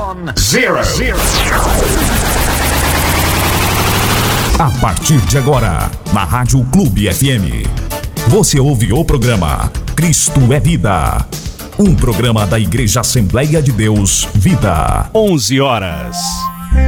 A partir de agora, na Rádio Clube FM, você ouve o programa Cristo é Vida. Um programa da Igreja Assembleia de Deus Vida. 11 horas.